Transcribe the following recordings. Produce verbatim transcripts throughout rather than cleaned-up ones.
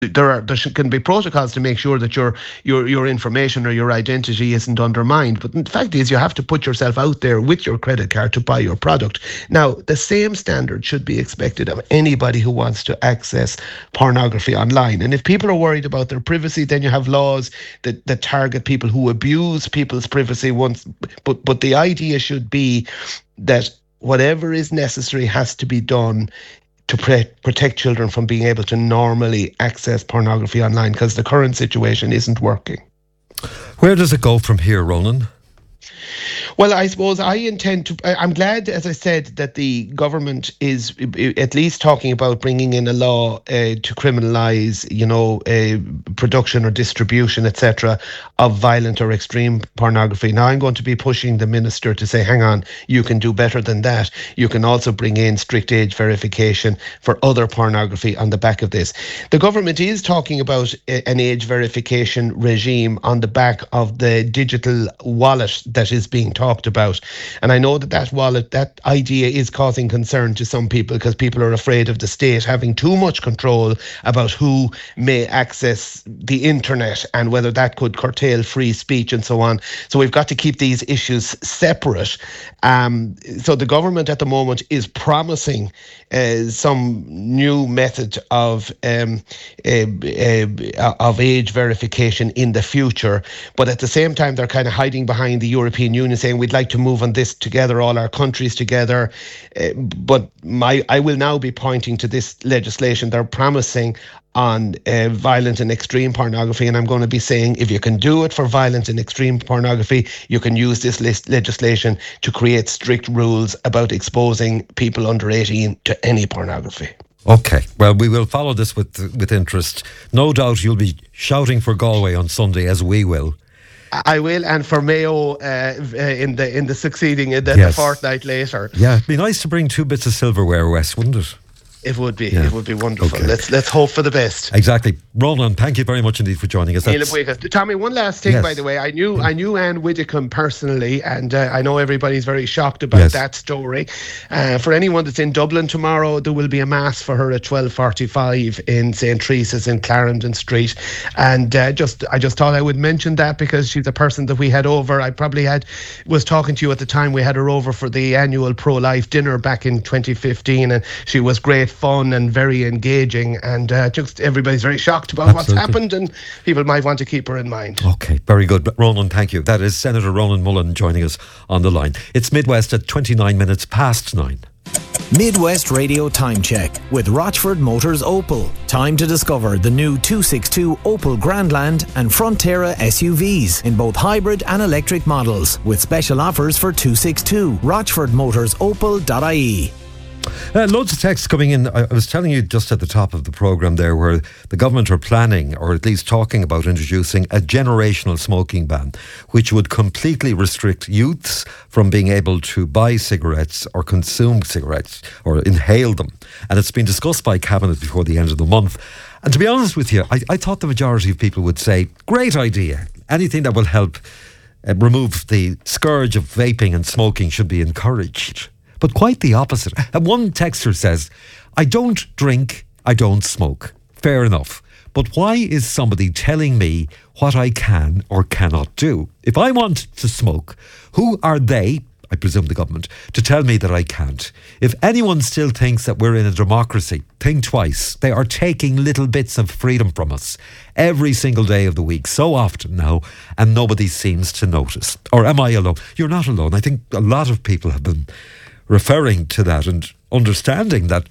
there are there should, can be protocols to make sure that your your your information or your identity isn't undermined. But the fact is, you have to put yourself out there with your credit card to buy your product. Now, the same standard should be expected of anybody who wants to access pornography online. And if people are worried about their privacy, then you have laws that, that target people who abuse people's privacy once. But but the idea should be that whatever is necessary has to be done to pre- protect children from being able to normally access pornography online, because the current situation isn't working. Where does it go from here, Ronan? Well, I suppose I intend to, I'm glad, as I said, that the government is at least talking about bringing in a law uh, to criminalise, you know, uh, production or distribution, et cetera, of violent or extreme pornography. Now, I'm going to be pushing the minister to say, hang on, you can do better than that. You can also bring in strict age verification for other pornography on the back of this. The government is talking about a, an age verification regime on the back of the digital wallet that is being talked about. And I know that that wallet, that idea is causing concern to some people, because people are afraid of the state having too much control about who may access the internet and whether that could curtail free speech and so on. So we've got to keep these issues separate. Um, so the government at the moment is promising uh, some new method of um, uh, uh, of age verification in the future, but at the same time they're kind of hiding behind the European Union, saying we'd like to move on this together, all our countries together. Uh, but my I will now be pointing to this legislation they're promising on uh, violent and extreme pornography, and I'm going to be saying, if you can do it for violent and extreme pornography, you can use this list legislation to create strict rules about exposing people under eighteen to any pornography. Okay, well, we will follow this with with interest. No doubt you'll be shouting for Galway on Sunday, as we will. I will, and for Mayo uh, in the in the succeeding in the, yes. the fortnight later. Yeah, it'd be nice to bring two bits of silverware, Wes, wouldn't it? It would be. Yeah. It would be wonderful. Okay. Let's let's hope for the best. Exactly. Ronan, thank you very much indeed for joining us. Tommy, one last thing, yes. by the way. I knew I knew Anne Widdecombe personally, and uh, I know everybody's very shocked about yes. that story. Uh, for anyone that's in Dublin tomorrow, there will be a mass for her at twelve forty-five in Saint Teresa's in Clarendon Street. And uh, just I just thought I would mention that, because she's a person that we had over. I probably had was talking to you at the time. We had her over for the annual pro-life dinner back in twenty fifteen, and she was great fun and very engaging, and uh, just everybody's very shocked about Absolutely. what's happened, and people might want to keep her in mind. Okay, very good. Ronan, thank you. That is Senator Ronan Mullen joining us on the line. It's Midwest at twenty-nine minutes past nine. Midwest Radio Time Check with Rochford Motors Opel. Time to discover the new two sixty-two Opel Grandland and Frontera S U Vs in both hybrid and electric models, with special offers for two sixty-two. rochford motors opel dot I E. Uh, loads of texts coming in. I was telling you just at the top of the programme there, where the government are planning, or at least talking about, introducing a generational smoking ban, which would completely restrict youths from being able to buy cigarettes or consume cigarettes or inhale them. And it's been discussed by Cabinet before the end of the month. And to be honest with you, I, I thought the majority of people would say, great idea. Anything that will help uh, remove the scourge of vaping and smoking should be encouraged. But quite the opposite. And one texter says, I don't drink, I don't smoke. Fair enough. But why is somebody telling me what I can or cannot do? If I want to smoke, who are they, I presume the government, to tell me that I can't? If anyone still thinks that we're in a democracy, think twice. They are taking little bits of freedom from us every single day of the week, so often now, and nobody seems to notice. Or am I alone? You're not alone. I think a lot of people have been referring to that and understanding that,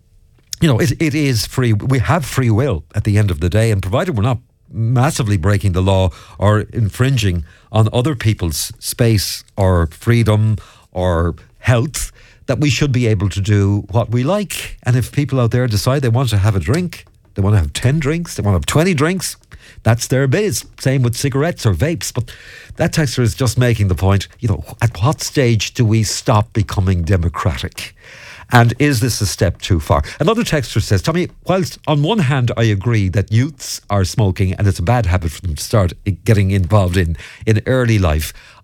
you know, it, it is free. We have free will at the end of the day, and provided we're not massively breaking the law or infringing on other people's space or freedom or health, that we should be able to do what we like. And if people out there decide they want to have a drink, they want to have ten drinks, they want to have twenty drinks, that's their biz. Same with cigarettes or vapes. But that texter is just making the point, you know, at what stage do we stop becoming democratic? And is this a step too far? Another texter says, Tommy, whilst on one hand I agree that youths are smoking and it's a bad habit for them to start getting involved in in early life,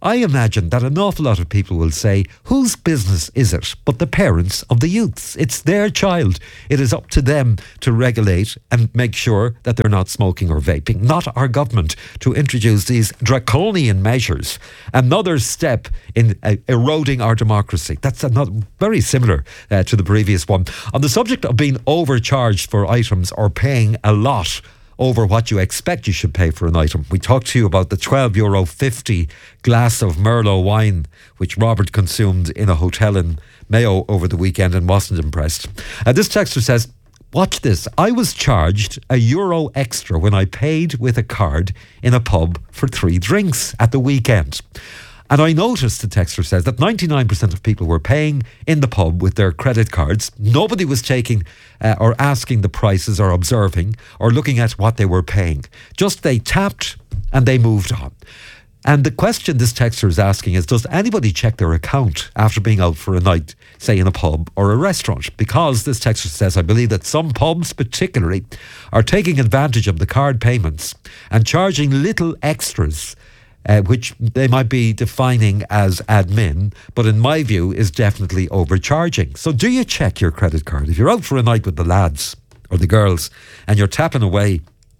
I imagine that an awful lot of people will say, whose business is it but the parents of the youths? It's their child. It is up to them to regulate and make sure that they're not smoking or vaping, not our government to introduce these draconian measures. Another step in uh, eroding our democracy. That's another, very similar uh, to the previous one. On the subject of being overcharged for items or paying a lot over what you expect you should pay for an item, we talked to you about the twelve euro fifty glass of Merlot wine which Robert consumed in a hotel in Mayo over the weekend and wasn't impressed. Uh, this texter says, watch this, I was charged a euro extra when I paid with a card in a pub for three drinks at the weekend. And I noticed, the texter says, that ninety-nine percent of people were paying in the pub with their credit cards. Nobody was taking uh, or asking the prices or observing or looking at what they were paying. Just they tapped and they moved on. And the question this texter is asking is, does anybody check their account after being out for a night, say in a pub or a restaurant? Because this texter says, I believe that some pubs particularly are taking advantage of the card payments and charging little extras, Uh, which they might be defining as admin, but in my view is definitely overcharging. So do you check your credit card? If you're out for a night with the lads or the girls and you're tapping away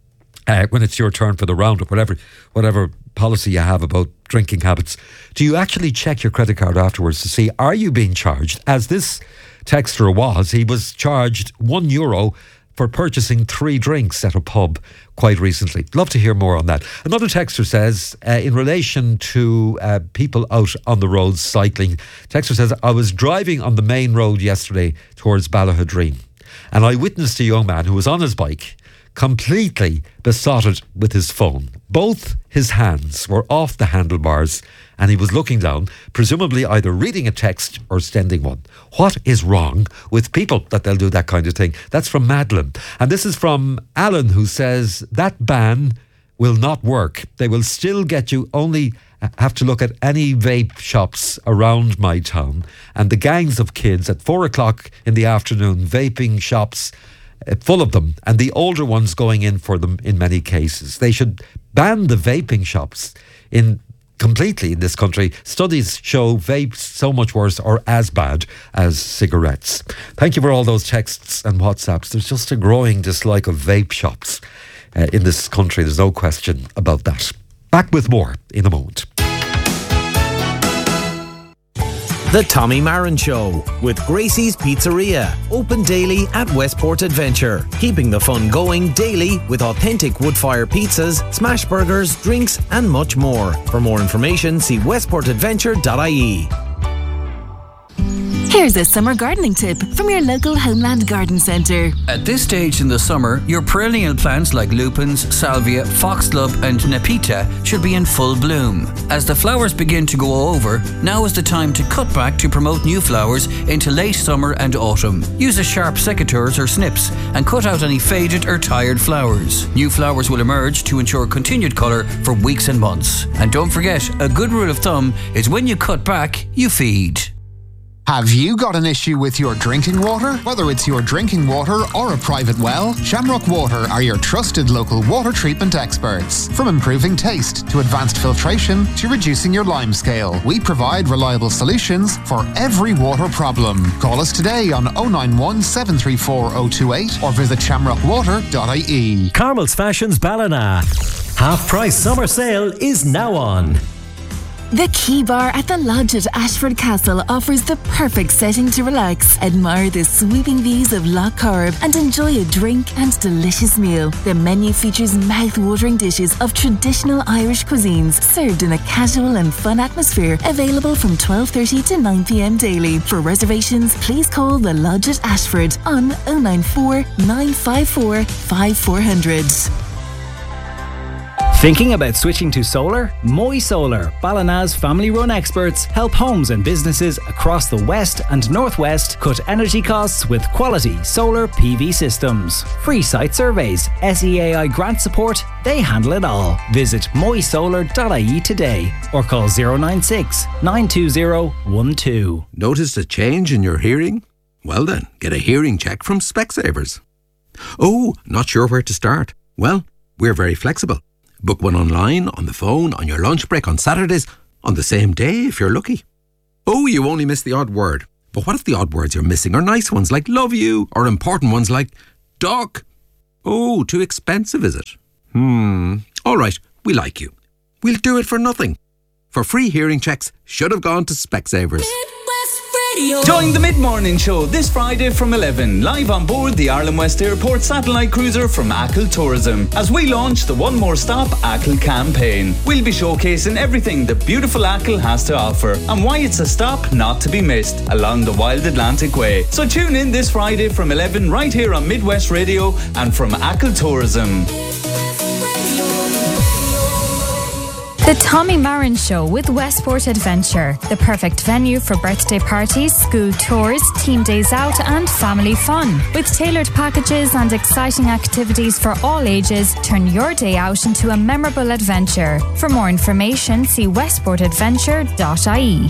uh, when it's your turn for the round or whatever, whatever policy you have about drinking habits, do you actually check your credit card afterwards to see, are you being charged? As this texter was, he was charged one euro for purchasing three drinks at a pub quite recently. Love to hear more on that. Another texter says, uh, in relation to uh, people out on the roads cycling, texter says, I was driving on the main road yesterday towards Ballahadreen and I witnessed a young man who was on his bike, completely besotted with his phone. Both his hands were off the handlebars and he was looking down, presumably either reading a text or sending one. What is wrong with people that they'll do that kind of thing? That's from Madeline. And this is from Alan, who says, that ban will not work. They will still get you, only have to look at any vape shops around my town and the gangs of kids at four o'clock in the afternoon, vaping shops, uh, full of them, and the older ones going in for them in many cases. They should ban the vaping shops in completely in this country. Studies show vapes so much worse or as bad as cigarettes. Thank you for all those texts and WhatsApps. There's just a growing dislike of vape shops uh, in this country. There's no question about that. Back with more in a moment. The Tommy Marin Show with Gracie's Pizzeria, open daily at Westport Adventure, keeping the fun going daily with authentic wood-fire pizzas, smash burgers, drinks and much more. For more information, see westport adventure dot I E. Here's a summer gardening tip from your local Homeland Garden Centre. At this stage in the summer, your perennial plants like lupins, salvia, foxglove and nepeta should be in full bloom. As the flowers begin to go over, now is the time to cut back to promote new flowers into late summer and autumn. Use a sharp secateurs or snips and cut out any faded or tired flowers. New flowers will emerge to ensure continued colour for weeks and months. And don't forget, a good rule of thumb is when you cut back, you feed. Have you got an issue with your drinking water? Whether it's your drinking water or a private well, Shamrock Water are your trusted local water treatment experts. From improving taste to advanced filtration to reducing your lime scale, we provide reliable solutions for every water problem. Call us today on oh nine one, seven three four, oh two eight or visit shamrock water dot I E. Carmel's Fashions Ballina. Half price summer sale is now on. The Key Bar at the Lodge at Ashford Castle offers the perfect setting to relax, admire the sweeping views of Lough Corrib and enjoy a drink and delicious meal. The menu features mouth-watering dishes of traditional Irish cuisines served in a casual and fun atmosphere, available from twelve thirty to nine p.m. daily. For reservations, please call the Lodge at Ashford on oh nine four, nine five four, five four hundred. Thinking about switching to solar? Moy Solar, Ballina's family-run experts, help homes and businesses across the west and northwest cut energy costs with quality solar P V systems. Free site surveys, S E A I grant support, they handle it all. Visit moy solar dot I E today or call oh nine six, nine two oh, one two. Noticed a change in your hearing? Well then, get a hearing check from Specsavers. Oh, not sure where to start? Well, we're very flexible. Book one online, on the phone, on your lunch break, on Saturdays, On the same day, if you're lucky. Oh, you only miss the odd word. But what if the odd words you're missing are nice ones like love you, or important ones like duck? Oh, too expensive, is it? Hmm. All right, we like you. We'll do it for nothing. For free hearing checks, should have gone to Specsavers. Join the Mid-Morning Show this Friday from eleven, live on board the Ireland West Airport satellite cruiser from Achill Tourism, as we launch the One More Stop Achill campaign. We'll be showcasing everything the beautiful Achill has to offer and why it's a stop not to be missed along the Wild Atlantic Way. So tune in this Friday from eleven right here on Midwest Radio and from Achill Tourism. The Tommy Marin Show with Westport Adventure, the perfect venue for birthday parties, school tours, team days out and family fun. With tailored packages and exciting activities for all ages, turn your day out into a memorable adventure. For more information, see westport adventure dot I E.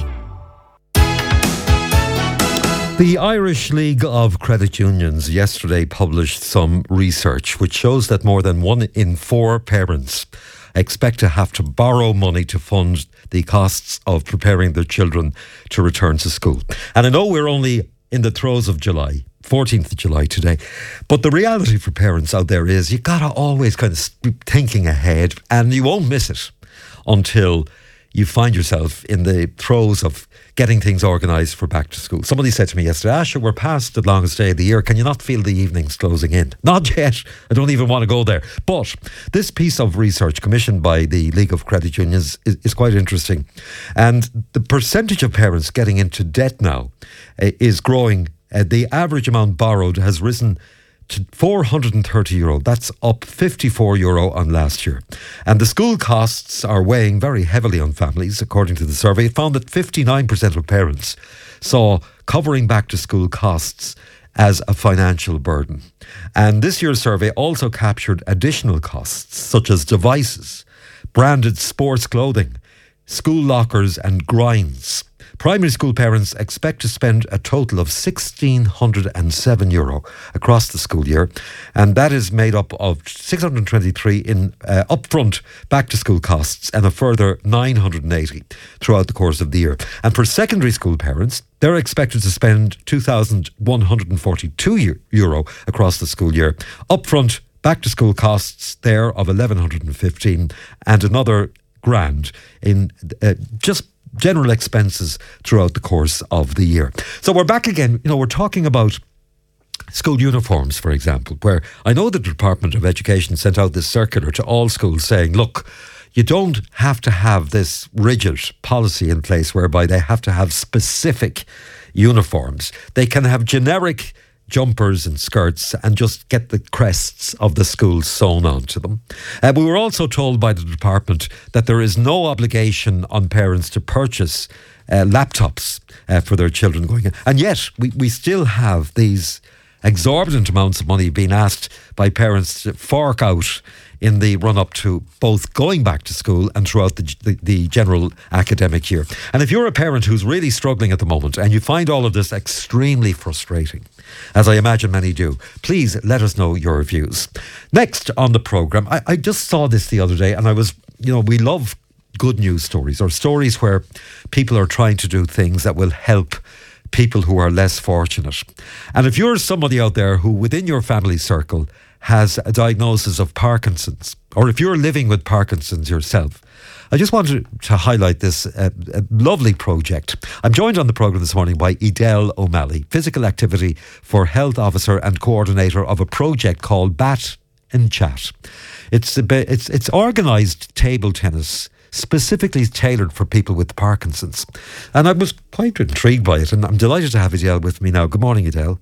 The Irish League of Credit Unions yesterday published some research which shows that more than one in four parents expect to have to borrow money to fund the costs of preparing their children to return to school. And I know we're only in the throes of July, fourteenth of July today, but the reality for parents out there is you gotta always kind of be thinking ahead, and you won't miss it until you find yourself in the throes of getting things organised for back to school. Somebody said to me yesterday, Asher, we're past the longest day of the year. Can you not feel the evenings closing in? Not yet. I don't even want to go there. But this piece of research commissioned by the League of Credit Unions is, is quite interesting. And the percentage of parents getting into debt now uh, is growing. Uh, the average amount borrowed has risen to four hundred thirty euro. That's up fifty-four euro on last year. And the school costs are weighing very heavily on families. According to the survey, it found that fifty-nine percent of parents saw covering back to school costs as a financial burden. And this year's survey also captured additional costs such as devices, branded sports clothing, school lockers and grinds. Primary school parents expect to spend a total of one thousand six hundred seven euro across the school year, and that is made up of six hundred twenty-three in uh, upfront back-to-school costs and a further nine hundred eighty throughout the course of the year. And for secondary school parents, they're expected to spend two thousand one hundred forty-two euro across the school year. Upfront back-to-school costs there of eleven fifteen and another grand in uh, just general expenses throughout the course of the year. So we're back again. You know, we're talking about school uniforms, for example, where I know the Department of Education sent out this circular to all schools saying, look, you don't have to have this rigid policy in place whereby they have to have specific uniforms. They can have generic jumpers and skirts and just get the crests of the schools sewn onto them. Uh, we were also told by the department that there is no obligation on parents to purchase uh, laptops uh, for their children going in. And yet we, we still have these exorbitant amounts of money being asked by parents to fork out in the run-up to both going back to school and throughout the, the, the general academic year. And if you're a parent who's really struggling at the moment and you find all of this extremely frustrating, as I imagine many do, please let us know your views. Next on the programme, I, I just saw this the other day and I was, you know, we love good news stories or stories where people are trying to do things that will help people who are less fortunate. And if you're somebody out there who within your family circle has a diagnosis of Parkinson's, or if you're living with Parkinson's yourself, I just wanted to highlight this uh, uh, lovely project. I'm joined on the programme this morning by Edel O'Malley, Physical Activity for Health Officer and Coordinator of a project called Bat and Chat. It's, a, it's, it's organised table tennis specifically tailored for people with Parkinson's. And I was quite intrigued by it, and I'm delighted to have Edel with me now. Good morning, Edel.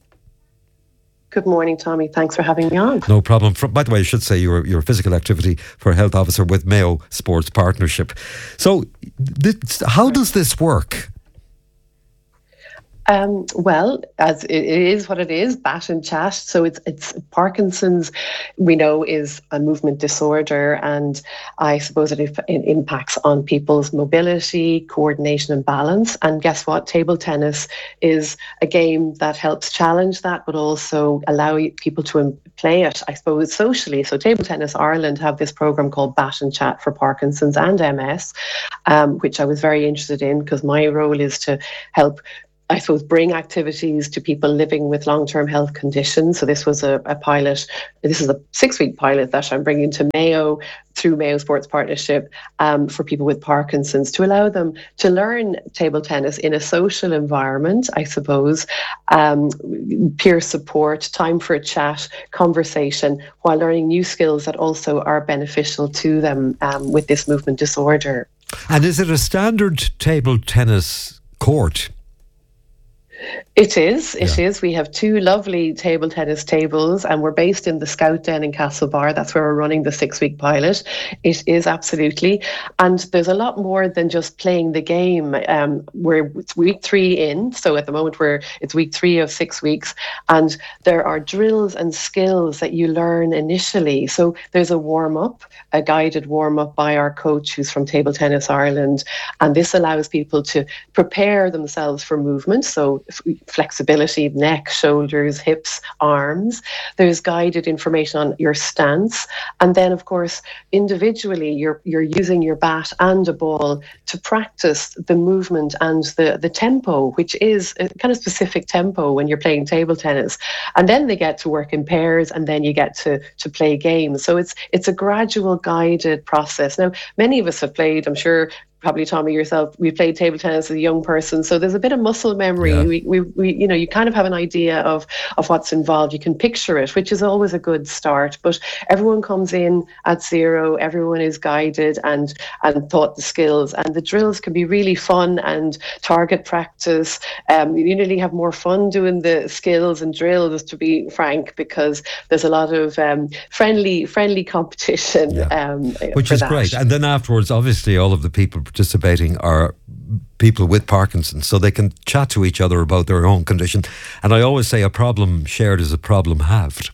Good morning, Tommy. Thanks for having me on. No problem. From, by the way, I should say you're, you're a Physical Activity for Health Officer with Mayo Sports Partnership. So this, how does this work? Um, well, as it is what it is, bat and chat. So it's it's Parkinson's, we know, is a movement disorder, and I suppose it, it impacts on people's mobility, coordination, and balance. And guess what? Table tennis is a game that helps challenge that, but also allow people to play it, I suppose, socially. So Table Tennis Ireland have this program called Bat and Chat for Parkinson's and M S, um, which I was very interested in because my role is to help, I suppose, bring activities to people living with long-term health conditions. So this was a, a pilot, this is a six-week pilot that I'm bringing to Mayo through Mayo Sports Partnership um, for people with Parkinson's, to allow them to learn table tennis in a social environment, I suppose, um, peer support, time for a chat, conversation, while learning new skills that also are beneficial to them um, with this movement disorder. And is it a standard table tennis court? It is, it yeah. is. We have two lovely table tennis tables, and we're based in the Scout Den in Castlebar. That's where we're running the six-week pilot. It is, absolutely. And there's a lot more than just playing the game. Um, we're it's week three in, so at the moment we're it's week three of six weeks, and there are drills and skills that you learn initially. So there's a warm-up, a guided warm-up by our coach who's from Table Tennis Ireland, and this allows people to prepare themselves for movement. So flexibility, neck, shoulders, hips, arms. There's guided information on your stance. And then, of course, individually, you're you're using your bat and a ball to practice the movement and the, the tempo, which is a kind of specific tempo when you're playing table tennis. And then they get to work in pairs, and then you get to, to play games. So it's it's a gradual guided process. Now, many of us have played, I'm sure, probably Tommy yourself, we played table tennis as a young person, so there's a bit of muscle memory. Yeah. We, we, we, you know, you kind of have an idea of of what's involved. You can picture it, which is always a good start. But everyone comes in at zero. Everyone is guided and and taught the skills, and the drills can be really fun and target practice. Um, you nearly have more fun doing the skills and drills, to be frank, because there's a lot of um, friendly friendly competition. Yeah. Um, which is that. great. And then afterwards, obviously, all of the people participating are people with Parkinson's, so they can chat to each other about their own condition. And I always say a problem shared is a problem halved.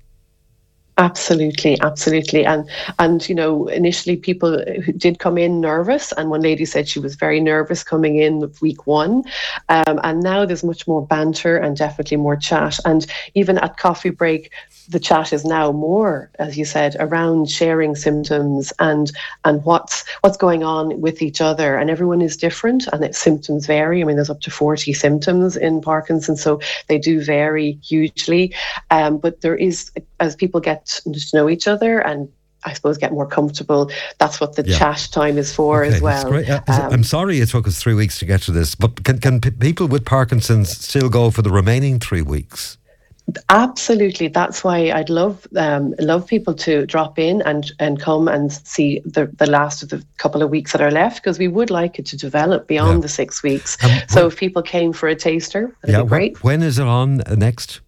Absolutely, absolutely. And, and you know, initially people did come in nervous, and one lady said she was very nervous coming in week one. Um, and now there's much more banter and definitely more chat. And even at coffee break, the chat is now more, as you said, around sharing symptoms and and what's what's going on with each other. And everyone is different, and its symptoms vary. I mean, there's up to forty symptoms in Parkinson's, so they do vary hugely. Um, but there is, as people get to know each other and I suppose get more comfortable, that's what the yeah. chat time is for okay, as well. Great. Uh, um, I'm sorry it took us three weeks to get to this, but can, can p- people with Parkinson's still go for the remaining three weeks? Absolutely. That's why I'd love um, love people to drop in and, and come and see the, the last of the couple of weeks that are left, because we would like it to develop beyond yeah. the six weeks. Um, so when, if people came for a taster, that'd yeah, be great. When is it on uh, next?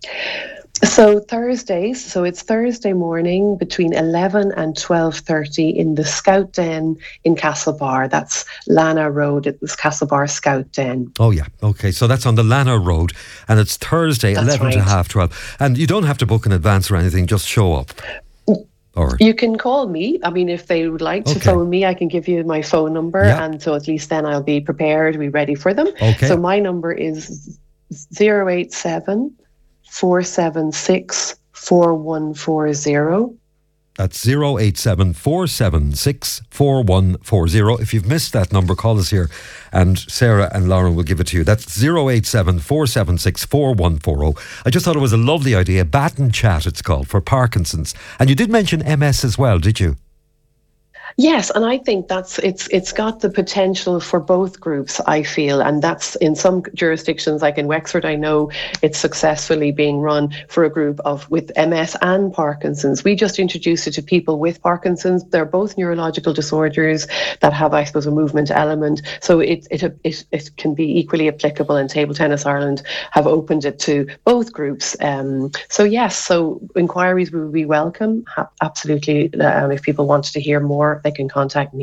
So Thursdays, so it's Thursday morning between eleven and twelve thirty in the Scout Den in Castlebar. That's Lana Road. It was Castlebar Scout Den. Oh yeah, okay. So that's on the Lana Road, and it's Thursday, that's eleven right. to half twelve. And you don't have to book in advance or anything; just show up. Or you can call me. I mean, if they would like to okay. phone me, I can give you my phone number, yeah. and so at least then I'll be prepared, be ready for them. Okay. So my number is zero eight seven. four seven six, four one four zero. That's zero eight seven, four seven six, four one four zero. If you've missed that number, call us here and Sarah and Lauren will give it to you. That's zero eight seven, four seven six, four one four zero. I just thought it was a lovely idea. Bat and Chat, it's called, for Parkinson's. And you did mention M S as well, did you? Yes, and I think that's it's it's got the potential for both groups, I feel, and that's in some jurisdictions, like in Wexford, I know it's successfully being run for a group of with M S and Parkinson's. We just introduced it to people with Parkinson's. They're both neurological disorders that have, I suppose, a movement element. So it it it, it can be equally applicable, and Table Tennis Ireland have opened it to both groups. Um, so yes, so inquiries would be welcome, absolutely. Um, if people wanted to hear more, they can contact me.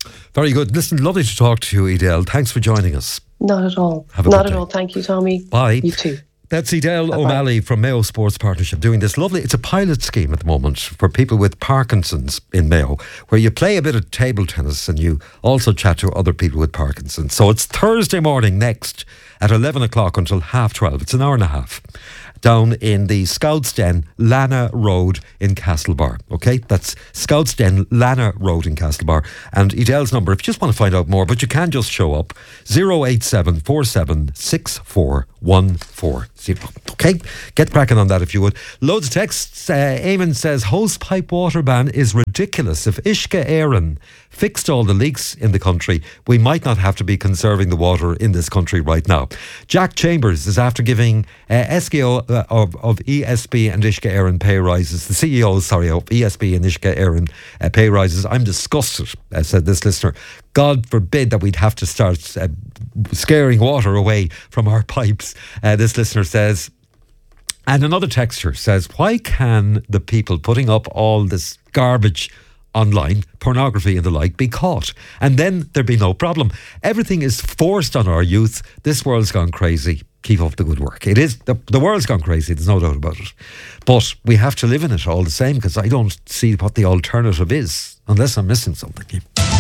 Very good. Listen, lovely to talk to you, Edel. Thanks for joining us. Not at all. Have a Not good at day. all. Thank you, Tommy. Bye. You too. That's Edel Bye-bye. O'Malley from Mayo Sports Partnership doing this lovely, it's a pilot scheme at the moment for people with Parkinson's in Mayo, where you play a bit of table tennis and you also chat to other people with Parkinson's. So it's Thursday morning next at eleven o'clock until half twelve. It's an hour and a half. Down in the Scouts Den, Lana Road in Castlebar. Okay, that's Scouts Den, Lana Road in Castlebar. And Edel's number, if you just want to find out more, but you can just show up, zero eight seven four seven six four one four zero. Okay, get cracking on that if you would. Loads of texts. Uh, Eamon says, hose pipe water ban is ridiculous. If Uisce Éireann fixed all the leaks in the country, we might not have to be conserving the water in this country right now. Jack Chambers is after giving uh, S K O uh, of, of E S B and Uisce Éireann pay rises, the C E O, sorry, of E S B and Uisce Éireann uh, pay rises. I'm disgusted, uh, said this listener. God forbid that we'd have to start uh, scaring water away from our pipes, uh, this listener says. And another texter says, why can the people putting up all this garbage online, pornography and the like, be caught? And then there'd be no problem. Everything is forced on our youth. This world's gone crazy. Keep up the good work. It is, the, the world's gone crazy, there's no doubt about it. But we have to live in it all the same, because I don't see what the alternative is, unless I'm missing something.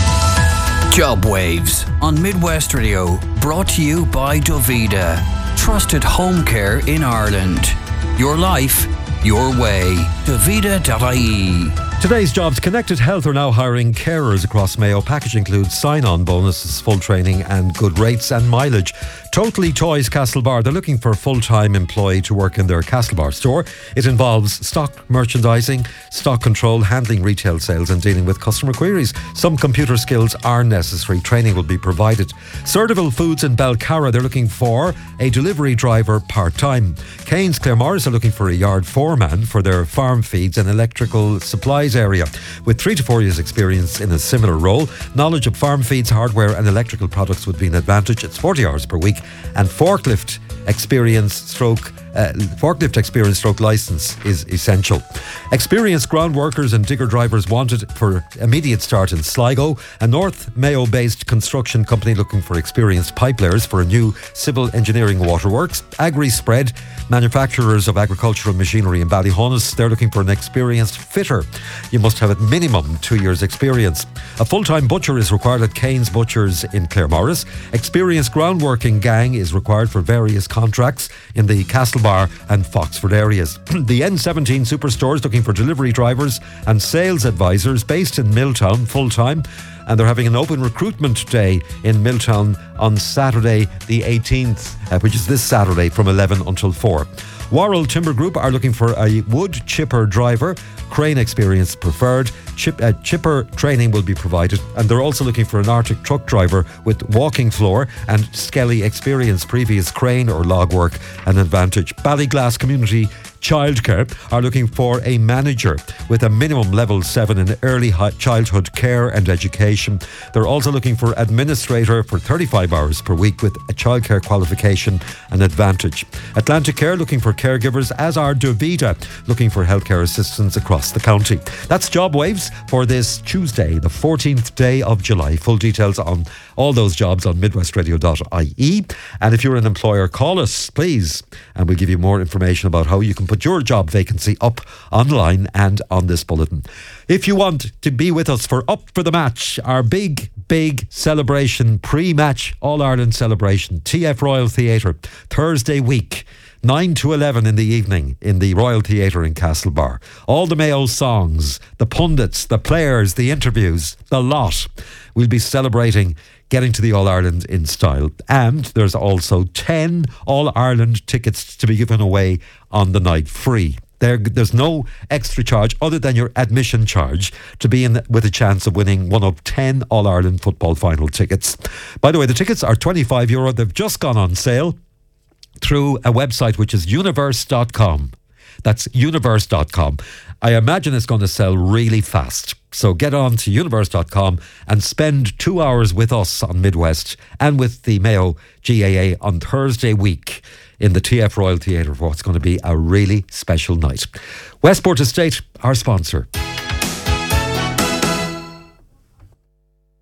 Job Waves on Midwest Radio, brought to you by Dovida. Trusted home care in Ireland. Your life, your way. Dovida dot I E. Today's jobs. Connected Health are now hiring carers across Mayo. Package includes sign-on bonuses, full training and good rates and mileage. Totally Toys Castlebar, they're looking for a full-time employee to work in their Castlebar store. It involves stock merchandising, stock control, handling retail sales and dealing with customer queries. Some computer skills are necessary. Training will be provided. Surdival Foods in Belcarra, they're looking for a delivery driver part-time. Keynes Claremorris are looking for a yard foreman for their farm feeds and electrical supplies area. With three to four years experience in a similar role, knowledge of farm feeds, hardware and electrical products would be an advantage. It's forty hours per week, and forklift experience stroke uh, forklift experience stroke license is essential. Experienced ground workers and digger drivers wanted for immediate start in Sligo. A North Mayo based construction company looking for experienced pipelayers for a new civil engineering waterworks. Agri Spread, manufacturers of agricultural machinery in Ballyhonus, they're looking for an experienced fitter. You must have at minimum two years experience. A full-time butcher is required at Keynes Butchers in Claremorris. Experienced groundworking gang is required for various contracts in the Castlebar and Foxford areas. The N seventeen Superstore is looking for delivery drivers and sales advisors based in Milltown full-time, and they're having an open recruitment day in Milltown on Saturday the eighteenth, uh, which is this Saturday from eleven until four. Worrell Timber Group are looking for a wood chipper driver, crane experience preferred. Chip, uh, chipper training will be provided, and they're also looking for an Arctic truck driver with walking floor and Skelly experience. Previous crane or log work an advantage. Ballyglass Community Childcare are looking for a manager with a minimum level seven in early childhood care and education. They're also looking for administrator for thirty-five hours per week with a childcare qualification and advantage. Atlantic Care looking for caregivers, as are Dovida looking for healthcare assistants across the county. That's Job Waves for this Tuesday, the fourteenth day of July. Full details on all those jobs on midwest radio dot I E. And if you're an employer, call us, please, and we'll give you more information about how you can put your job vacancy up online and on this bulletin. If you want to be with us for Up for the Match, our big, big celebration, pre-match All-Ireland celebration, T F Royal Theatre, Thursday week, nine to eleven in the evening in the Royal Theatre in Castlebar. All the Mayo songs, the pundits, the players, the interviews, the lot. We'll be celebrating getting to the All-Ireland in style. And there's also ten All-Ireland tickets to be given away on the night, free. There, there's no extra charge other than your admission charge to be in with a chance of winning one of ten All-Ireland football final tickets. By the way, the tickets are twenty-five euro. They've just gone on sale through a website which is universe dot com. That's universe dot com. I imagine it's going to sell really fast. So get on to universe dot com and spend two hours with us on Midwest and with the Mayo G A A on Thursday week in the T F Royal Theatre for what's going to be a really special night. Westport Estate, our sponsor.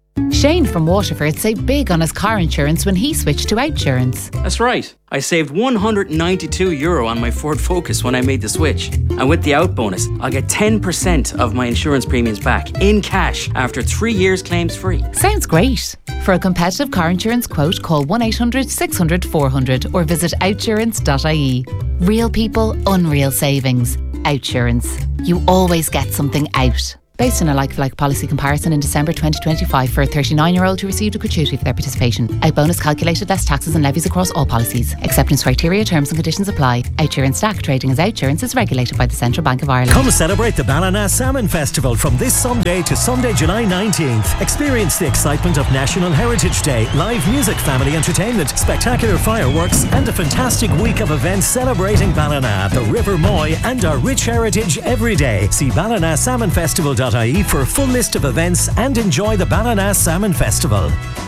Shane from Waterford saved big on his car insurance when he switched to Outsurance. That's right. I saved one hundred ninety-two euro on my Ford Focus when I made the switch. And with the out bonus, I'll get ten percent of my insurance premiums back in cash after three years claims free. Sounds great. For a competitive car insurance quote, call one eight hundred six hundred four hundred or visit outsurance dot I E. Real people, unreal savings. Outsurance. You always get something out. Based on a like-for-like policy comparison in December twenty twenty-five for a thirty-nine-year-old who received a gratuity for their participation. Out bonus calculated less taxes and levies across all policies. Acceptance criteria, terms and conditions apply. Outsurance Stack trading as Outsurance is regulated by the Central Bank of Ireland. Come celebrate the Ballina Salmon Festival from this Sunday to Sunday, July nineteenth. Experience the excitement of National Heritage Day, live music, family entertainment, spectacular fireworks and a fantastic week of events celebrating Ballina, the River Moy and our rich heritage every day. See ballina salmon festival dot I E for a full list of events and enjoy the Ballina Salmon Festival.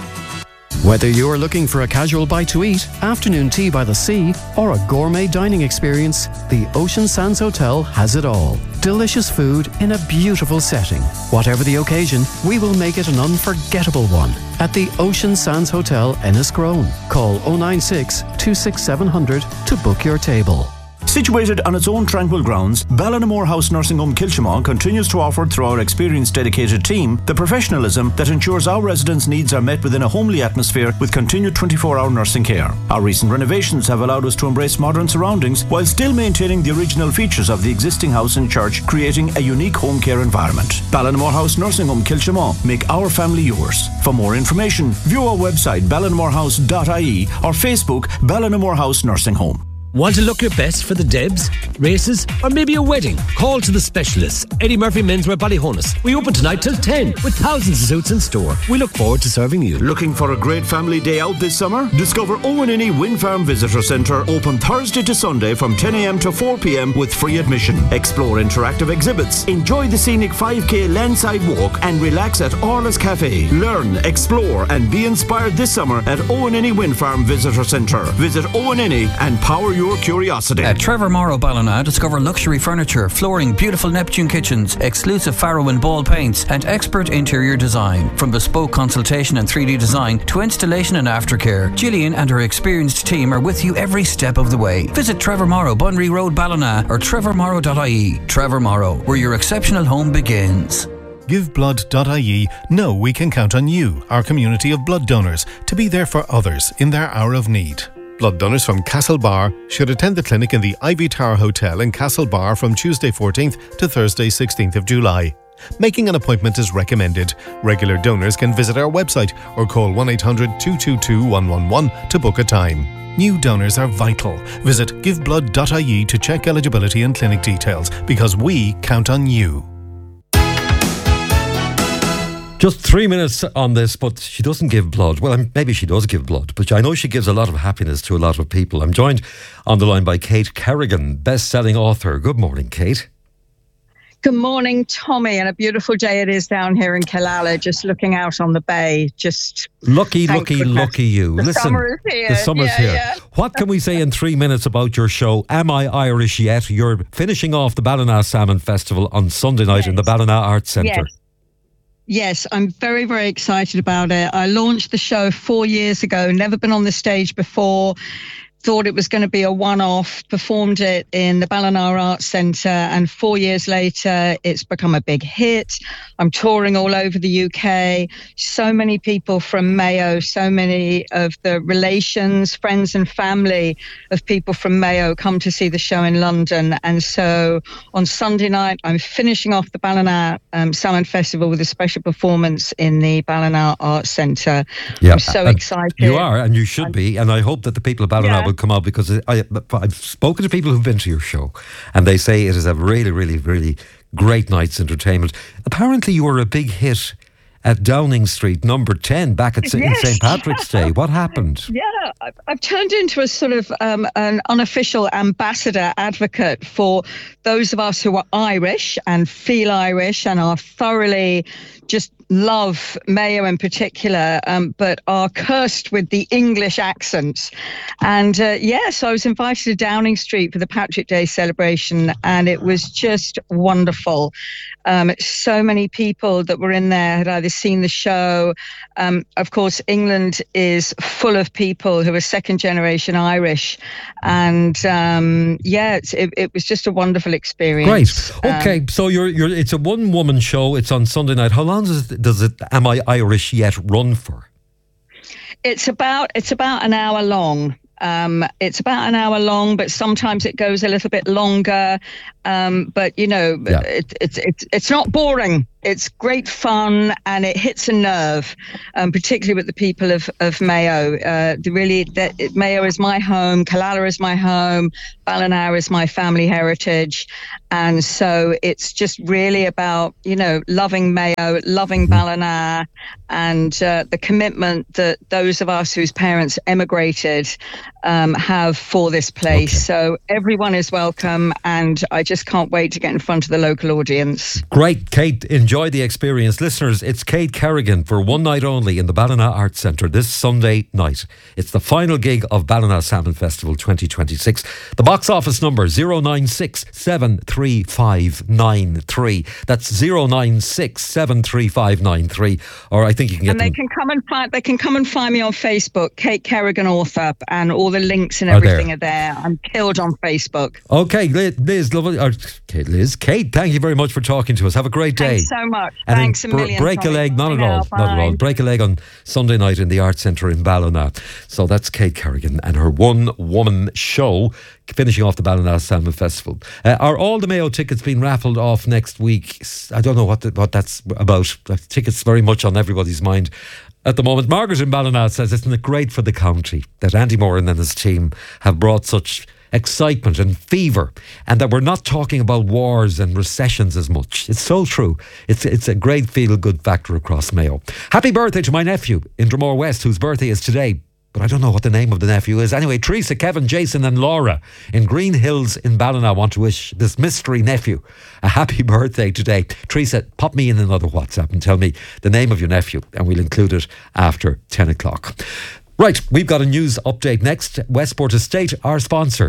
Whether you're looking for a casual bite to eat, afternoon tea by the sea, or a gourmet dining experience, the Ocean Sands Hotel has it all. Delicious food in a beautiful setting. Whatever the occasion, we will make it an unforgettable one. At the Ocean Sands Hotel, Enniscrone. Call oh nine six, two six seven zero zero to book your table. Situated on its own tranquil grounds, Ballinamore House Nursing Home Kilchimon continues to offer, through our experienced dedicated team, the professionalism that ensures our residents' needs are met within a homely atmosphere with continued twenty-four hour nursing care. Our recent renovations have allowed us to embrace modern surroundings while still maintaining the original features of the existing house and church, creating a unique home care environment. Ballinamore House Nursing Home Kilchimon. Make our family yours. For more information, view our website ballinamore house dot I E or Facebook Ballinamore House Nursing Home. Want to look your best for the Debs, races, or maybe a wedding? Call to the specialists. Eddie Murphy Menswear Ballyhonus. We open tonight till ten with thousands of suits in store. We look forward to serving you. Looking for a great family day out this summer? Discover Owen Innie Wind Farm Visitor Centre, open Thursday to Sunday from ten a m to four p m with free admission. Explore interactive exhibits, enjoy the scenic five k landside walk and relax at Orla's Cafe. Learn, explore and be inspired this summer at Owen Innie Wind Farm Visitor Centre. Visit Owen Innie and power your curiosity. At Trevor Morrow Ballina, discover luxury furniture, flooring, beautiful Neptune kitchens, exclusive Farrow and Ball paints, and expert interior design. From bespoke consultation and three D design to installation and aftercare, Gillian and her experienced team are with you every step of the way. Visit Trevor Morrow, Bunry Road, Ballina, or trevor morrow dot I E. Trevor Morrow, where your exceptional home begins. give blood dot I E know we can count on you, our community of blood donors, to be there for others in their hour of need. Blood donors from Castlebar should attend the clinic in the Ivy Tower Hotel in Castlebar from Tuesday fourteenth to Thursday sixteenth of July. Making an appointment is recommended. Regular donors can visit our website or call one eight hundred two two two one one one to book a time. New donors are vital. Visit give blood dot I E to check eligibility and clinic details, because we count on you. Just three minutes on this, but she doesn't give blood. Well, maybe she does give blood, but I know she gives a lot of happiness to a lot of people. I'm joined on the line by Kate Kerrigan, best-selling author. Good morning, Kate. Good morning, Tommy, and a beautiful day it is down here in Killala, just looking out on the bay. Just Lucky, lucky, goodness. lucky you. The Listen, summer is here. the summer's yeah, here. Yeah. What can we say in three minutes about your show, Am I Irish Yet? You're finishing off the Ballina Salmon Festival on Sunday night yes. in the Ballina Arts Centre. Yes. Yes, I'm very, very excited about it. I launched the show four years ago, never been on the stage before. Thought it was going to be a one-off, performed it in the Ballina Arts Centre, and four years later, it's become a big hit. I'm touring all over the U K. So many people from Mayo, so many of the relations, friends and family of people from Mayo come to see the show in London. And so on Sunday night, I'm finishing off the Ballina um, Salmon Festival with a special performance in the Ballina Arts Centre. Yeah, I'm so excited. You are, and you should be, and I hope that the people of Ballina yeah. will come out, because I, I've spoken to people who've been to your show and they say it is a really, really, really great night's entertainment. Apparently you were a big hit at Downing Street, number ten, back at yes. Saint Patrick's Day. What happened? Yeah, I've, I've turned into a sort of um, an unofficial ambassador advocate for those of us who are Irish and feel Irish and are thoroughly just love Mayo in particular, um, but are cursed with the English accents. And uh, yes, I was invited to Downing Street for the Patrick Day celebration, and it was just wonderful. Um, so many people that were in there had either seen the show. Um, of course, England is full of people who are second generation Irish. And um, yeah, it's, it, it was just a wonderful experience. Great. Okay, um, so you're you're. It's a one woman show. It's on Sunday night. How long does it, does it Am I Irish Yet run for? It's about it's about an hour long. Um, it's about an hour long, but sometimes it goes a little bit longer. Um, but you know, yeah. it, it's it's it's not boring. It's great fun, and it hits a nerve, um, particularly with the people of of Mayo. Uh, the really, that Mayo is my home. Killala is my home. Ballina is my family heritage, and so it's just really about, you know, loving Mayo, loving Ballina, and uh, the commitment that those of us whose parents emigrated um, have for this place. Okay. So everyone is welcome, and I just can't wait to get in front of the local audience. Great, Kate. Enjoy the experience. Listeners, it's Kate Kerrigan for one night only in the Ballina Arts Centre this Sunday night. It's the final gig of Ballina Salmon Festival twenty twenty-six. The box office number zero nine six seven three five nine three. That's zero nine six seven three five nine three. Or I think you can get and they them. can come and find they can come and find me on Facebook, Kate Kerrigan Author, and all the links and Are everything there. are there. I'm killed on Facebook. Okay, Liz, lovely. Or, Kate, Liz, Kate, thank you very much for talking to us. Have a great day. Thanks so much. And Thanks a br- million. break a leg, not at Now, all, not at all. Break a leg on Sunday night in the Arts Centre in Ballina. So that's Kate Kerrigan and her one-woman show finishing off the Ballina Salmon Festival. Uh, are all the Mayo tickets being raffled off next week? I don't know what the, what that's about. Tickets very much on everybody's mind at the moment. Margaret in Ballina says, isn't it great for the county that Andy Moran and his team have brought such excitement and fever, and that we're not talking about wars and recessions as much. It's so true. It's it's a great feel-good factor across Mayo. Happy birthday to my nephew in Dromore West, whose birthday is today, but I don't know what the name of the nephew is. Anyway, Teresa, Kevin, Jason and Laura in Green Hills in Ballina want to wish this mystery nephew a happy birthday today. Teresa, pop me in another WhatsApp and tell me the name of your nephew, and we'll include it after ten o'clock. Right, we've got a news update next. Westport Estate, our sponsor.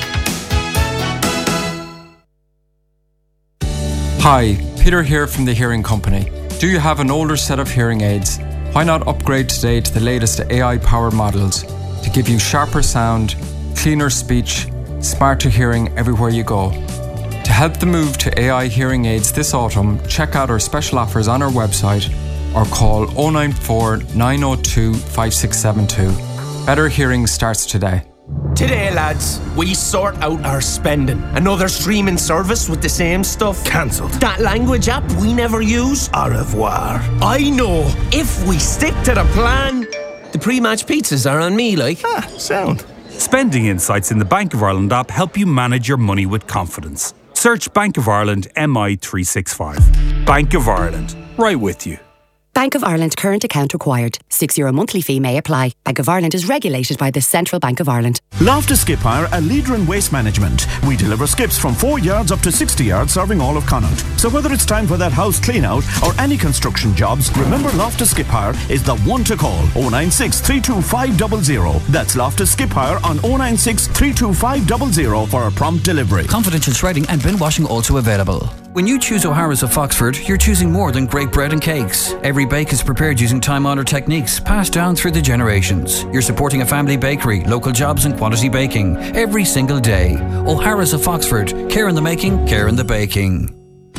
Hi, Peter here from the Hearing Company. Do you have an older set of hearing aids? Why not upgrade today to the latest A I-powered models to give you sharper sound, cleaner speech, smarter hearing everywhere you go? To help the move to A I hearing aids this autumn, check out our special offers on our website or call oh nine four, nine oh two, five six seven two. Better hearing starts today. Today, lads, we sort out our spending. Another streaming service with the same stuff? Cancelled. That language app we never use? Au revoir. I know. If we stick to the plan, the pre-match pizzas are on me, like. Ah, sound. Spending insights in the Bank of Ireland app help you manage your money with confidence. Search Bank of Ireland M I three sixty-five. Bank of Ireland. Right with you. Bank of Ireland current account required. six euro monthly fee may apply. Bank of Ireland is regulated by the Central Bank of Ireland. Loftus Skip Hire, a leader in waste management. We deliver skips from four yards up to sixty yards, serving all of Connaught. So whether it's time for that house clean out or any construction jobs, remember Loftus Skip Hire is the one to call. oh nine six, three two five zero zero. That's Loftus Skip Hire on oh nine six, three two five zero zero for a prompt delivery. Confidential shredding and bin washing also available. When you choose O'Hara's of Foxford, you're choosing more than great bread and cakes. Every bake is prepared using time-honoured techniques passed down through the generations. You're supporting a family bakery, local jobs and quality baking every single day. O'Hara's of Foxford. Care in the making, care in the baking.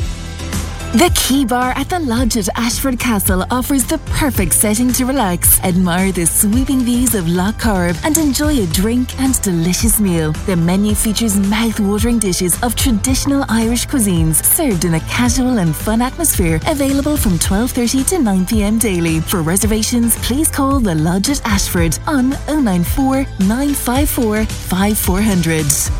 The Key Bar at the Lodge at Ashford Castle offers the perfect setting to relax, admire the sweeping views of Lough Corrib and enjoy a drink and delicious meal. The menu features mouth-watering dishes of traditional Irish cuisines served in a casual and fun atmosphere, available from twelve thirty to nine p.m. daily. For reservations, please call the Lodge at Ashford on oh nine four, nine five four, five four zero zero.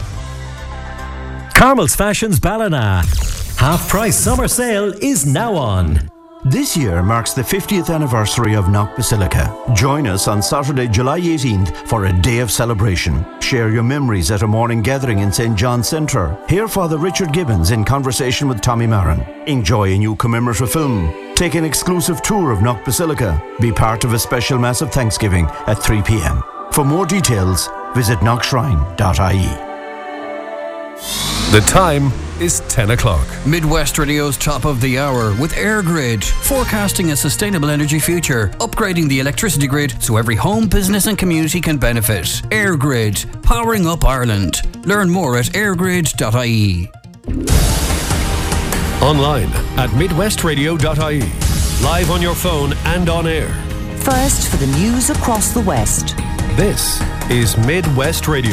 Carmel's Fashions Ballina. Half price summer sale is now on. This year marks the fiftieth anniversary of Knock Basilica. Join us on Saturday, July eighteenth for a day of celebration. Share your memories at a morning gathering in Saint John's Centre. Hear Father Richard Gibbons in conversation with Tommy Marin. Enjoy a new commemorative film. Take an exclusive tour of Knock Basilica. Be part of a special Mass of Thanksgiving at three p.m. For more details, visit knock shrine dot I E. The time is ten o'clock. Midwest Radio's top of the hour with EirGrid, forecasting a sustainable energy future, upgrading the electricity grid so every home, business and community can benefit. EirGrid, powering up Ireland. Learn more at airgrid dot I E. Online at midwest radio dot I E. Live on your phone and on air. First for the news across the West. This is Midwest Radio.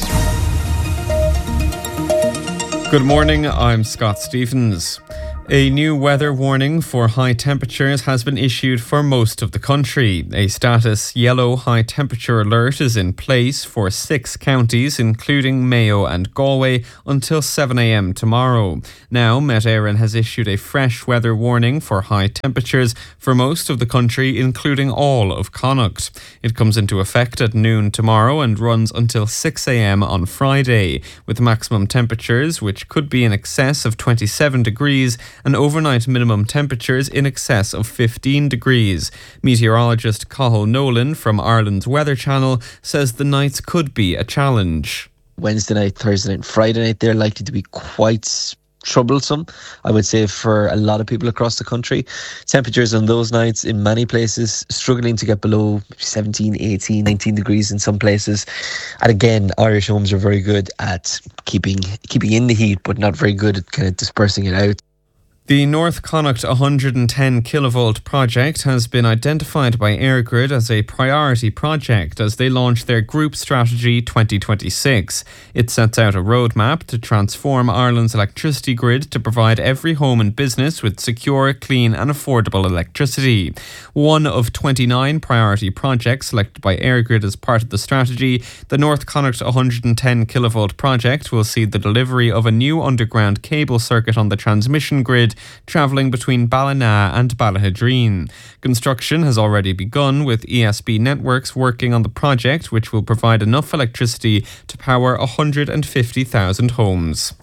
Good morning, I'm Scott Stephens. A new weather warning for high temperatures has been issued for most of the country. A status yellow high temperature alert is in place for six counties, including Mayo and Galway, until seven a.m. tomorrow. Now, Met Éireann has issued a fresh weather warning for high temperatures for most of the country, including all of Connacht. It comes into effect at noon tomorrow and runs until six a.m. on Friday, with maximum temperatures which could be in excess of twenty-seven degrees and overnight minimum temperatures in excess of fifteen degrees. Meteorologist Cathal Nolan from Ireland's Weather Channel says the nights could be a challenge. Wednesday night, Thursday night, Friday night, they're likely to be quite troublesome, I would say, for a lot of people across the country. Temperatures on those nights in many places struggling to get below seventeen, eighteen, nineteen degrees in some places. And again, Irish homes are very good at keeping keeping in the heat, but not very good at kind of dispersing it out. The North Connacht one hundred ten kilovolt project has been identified by EirGrid as a priority project as they launch their Group Strategy twenty twenty-six. It sets out a roadmap to transform Ireland's electricity grid to provide every home and business with secure, clean and affordable electricity. One of twenty-nine priority projects selected by EirGrid as part of the strategy, the North Connacht one hundred ten kilovolt project will see the delivery of a new underground cable circuit on the transmission grid travelling between Ballina and Ballahadreen. Construction has already begun, with E S B Networks working on the project, which will provide enough electricity to power one hundred fifty thousand homes.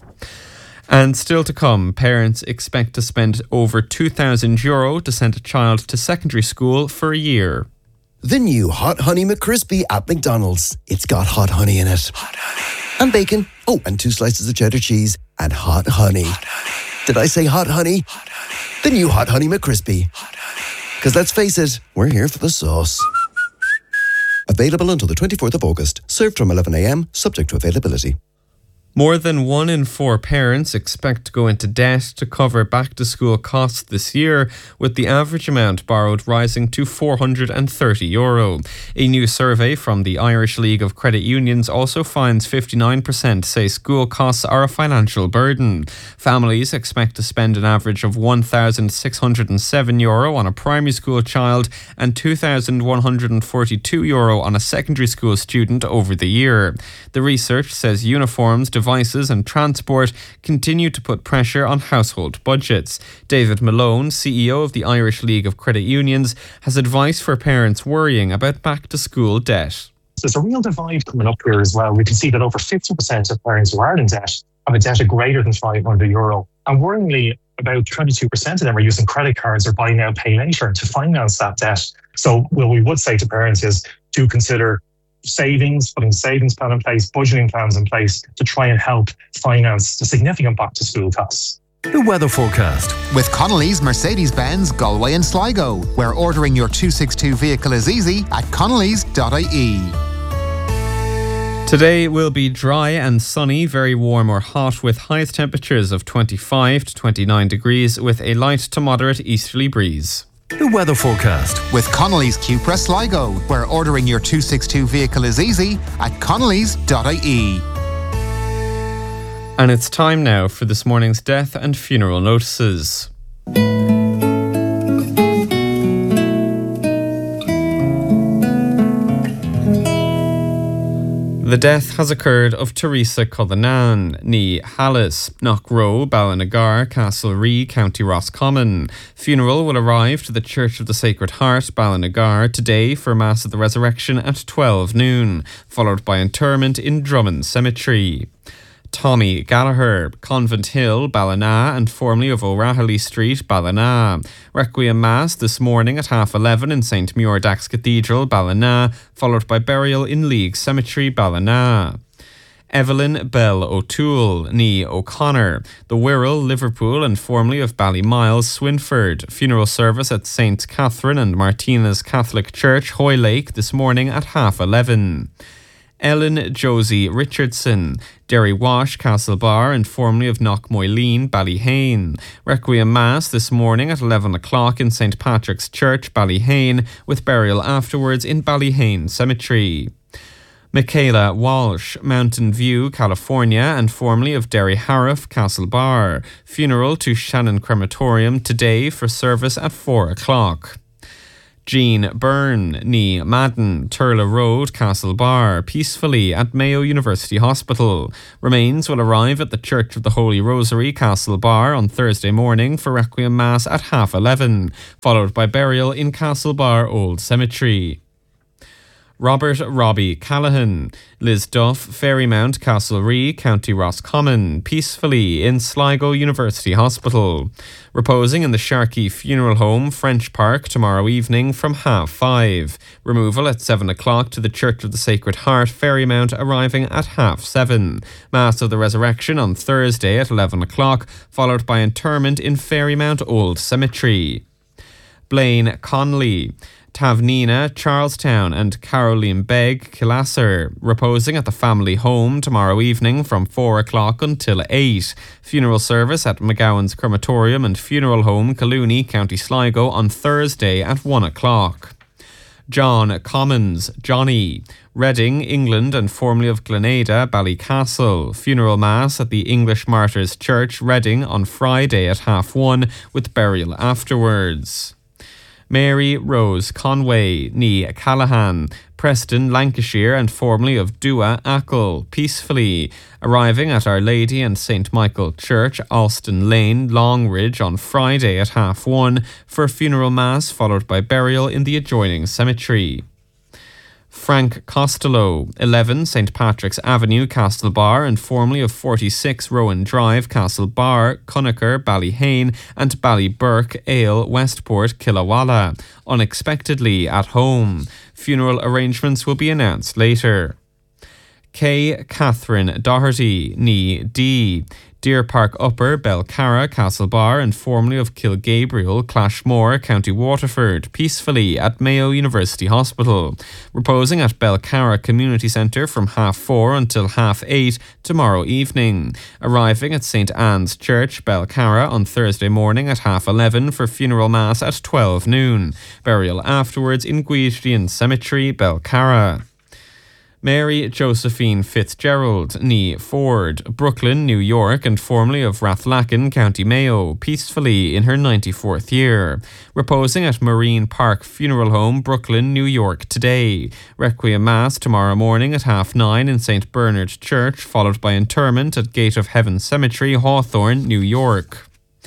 And still to come, parents expect to spend over two thousand euro to send a child to secondary school for a year. The new Hot Honey McCrispy at McDonald's. It's got hot honey in it. Hot honey. And bacon. Oh, and two slices of cheddar cheese. And hot honey. Hot honey. Did I say hot honey? Hot honey. The new Hot Honey McCrispy. Hot honey. Because let's face it, we're here for the sauce. Available until the twenty-fourth of August. Served from eleven a.m, subject to availability. More than one in four parents expect to go into debt to cover back-to-school costs this year, with the average amount borrowed rising to four hundred thirty euro. A new survey from the Irish League of Credit Unions also finds fifty-nine percent say school costs are a financial burden. Families expect to spend an average of one thousand six hundred seven euro on a primary school child and two thousand one hundred forty-two euro on a secondary school student over the year. The research says uniforms, devices and transport continue to put pressure on household budgets. David Malone, C E O of the Irish League of Credit Unions, has advice for parents worrying about back-to-school debt. There's a real divide coming up here as well. We can see that over fifty percent of parents who are in debt have a debt of greater than five hundred euro. And worryingly, about twenty-two percent of them are using credit cards or buy now, pay later to finance that debt. So what we would say to parents is do consider savings, putting a savings plan in place, budgeting plans in place to try and help finance the significant back-to-school costs. The weather forecast. With Connolly's Mercedes-Benz Galway and Sligo, where ordering your two sixty-two vehicle is easy at connellys dot I E. Today will be dry and sunny, very warm or hot, with highest temperatures of twenty-five to twenty-nine degrees with a light to moderate easterly breeze. The weather forecast. With Connolly's Cupra Sligo, where ordering your two sixty-two vehicle is easy at connellys dot I E. And it's time now for this morning's death and funeral notices. The death has occurred of Teresa Cullinan, ní Hallis, Knockrow, Ballinagar, Castlerea, County Roscommon. Funeral will arrive to the Church of the Sacred Heart, Ballinagar, today for Mass of the Resurrection at twelve noon, followed by interment in Drummond Cemetery. Tommy Gallagher, Convent Hill, Ballina, and formerly of O'Rahilly Street, Ballina. Requiem Mass this morning at half eleven in Saint Muir Dax Cathedral, Ballina, followed by burial in League Cemetery, Ballina. Evelyn Bell O'Toole, ní O'Connor, the Wirral, Liverpool and formerly of Ballymiles, Swinford. Funeral service at Saint Catherine and Martina's Catholic Church, Hoylake, this morning at half eleven. Ellen Josie Richardson, Derry Wash, Castlebar and formerly of Knockmoyleen, Ballyhane. Requiem Mass this morning at eleven o'clock in Saint Patrick's Church, Ballyhane, with burial afterwards in Ballyhane Cemetery. Michaela Walsh, Mountain View, California, and formerly of Derry Harriff, Castlebar. Funeral to Shannon Crematorium today for service at four o'clock. Jean Byrne, ní Madden, Turla Road, Castlebar, peacefully at Mayo University Hospital. Remains will arrive at the Church of the Holy Rosary, Castlebar, on Thursday morning for Requiem Mass at half eleven, followed by burial in Castlebar Old Cemetery. Robert Robbie Callaghan, Liz Duff, Ferrymount, Castlerea, County Roscommon, peacefully in Sligo University Hospital. Reposing in the Sharkey Funeral Home, French Park, tomorrow evening from half five. Removal at seven o'clock to the Church of the Sacred Heart, Ferrymount, arriving at half seven. Mass of the Resurrection on Thursday at eleven o'clock, followed by interment in Ferrymount Old Cemetery. Blaine Conley, Tavnina, Charlestown and Caroline Begg, Killasser, reposing at the family home tomorrow evening from four o'clock until eight. Funeral service at McGowan's Crematorium and Funeral Home, Collooney, County Sligo on Thursday at one o'clock. John Commons, Johnny, Reading, England and formerly of Grenada, Ballycastle. Funeral Mass at the English Martyrs Church, Reading on Friday at half one with burial afterwards. Mary Rose Conway, ní Callahan, Preston, Lancashire and formerly of Dua, Achill, peacefully, arriving at Our Lady and Saint Michael Church, Alston Lane, Longridge on Friday at half one for funeral mass followed by burial in the adjoining cemetery. Frank Costello, eleven Saint Patrick's Avenue, Castlebar and formerly of forty-six Rowan Drive, Castlebar, Conacher, Ballyhane and Ballyburke, Ale, Westport, Killawalla, unexpectedly at home. Funeral arrangements will be announced later. K. Catherine Doherty, ní D. Deer Park Upper, Belcarra, Castlebar and formerly of Kilgabriel, Clashmore, County Waterford, peacefully at Mayo University Hospital. Reposing at Belcarra Community Centre from half four until half eight tomorrow evening. Arriving at Saint Anne's Church, Belcarra on Thursday morning at half eleven for funeral mass at twelve noon. Burial afterwards in Gweedrian Cemetery, Belcarra. Mary Josephine Fitzgerald, ní Ford, Brooklyn, New York and formerly of Rathlacken, County Mayo, peacefully in her ninety-fourth year. Reposing at Marine Park Funeral Home, Brooklyn, New York today. Requiem Mass tomorrow morning at half nine in Saint Bernard Church, followed by interment at Gate of Heaven Cemetery, Hawthorne, New York.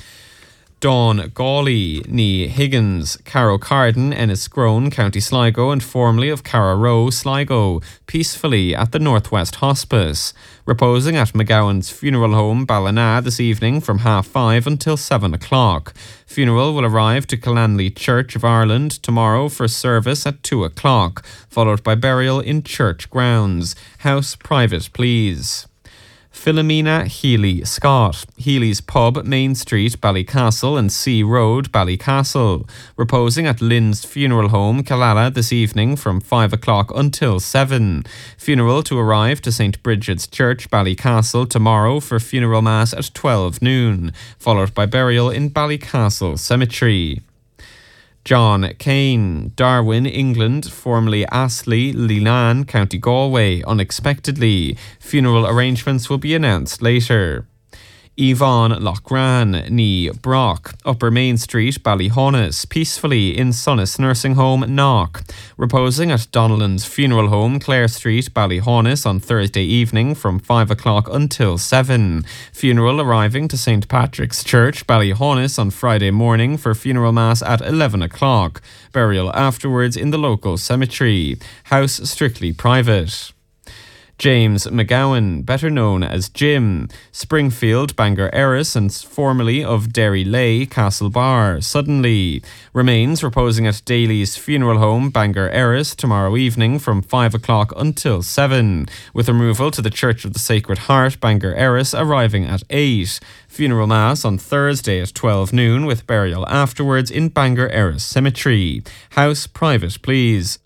Dawn Gawley, ní Higgins, Carrow Carden, Enniscrone, County Sligo and formerly of Carrow, Sligo, peacefully at the Northwest Hospice. Reposing at McGowan's Funeral Home, Ballina this evening from half five until seven o'clock. Funeral will arrive to Killanley Church of Ireland tomorrow for service at two o'clock, followed by burial in church grounds. House private, please. Philomena Healy Scott, Healy's Pub, Main Street, Ballycastle and Sea Road, Ballycastle. Reposing at Lynn's Funeral Home, Killala this evening from five o'clock until seven. Funeral to arrive to Saint Bridget's Church, Ballycastle tomorrow for funeral mass at twelve noon, followed by burial in Ballycastle Cemetery. John Kane, Darwin, England, formerly Astley, Leelan, County Galway, unexpectedly. Funeral arrangements will be announced later. Yvonne Lochran, ní Brock, Upper Main Street, Ballyhonus, peacefully in Sunnis Nursing Home, Knock. Reposing at Donnellan's Funeral Home, Clare Street, Ballyhonus on Thursday evening from five o'clock until seven. Funeral arriving to Saint Patrick's Church, Ballyhonus on Friday morning for funeral mass at eleven o'clock. Burial afterwards in the local cemetery. House strictly private. James McGowan, better known as Jim, Springfield, Bangor Erris, and formerly of Derry Lay, Castlebar, suddenly. Remains reposing at Daly's Funeral Home, Bangor Erris, tomorrow evening from five o'clock until seven, with removal to the Church of the Sacred Heart, Bangor Erris, arriving at eight. Funeral Mass on Thursday at twelve noon, with burial afterwards in Bangor Erris Cemetery. House private, please.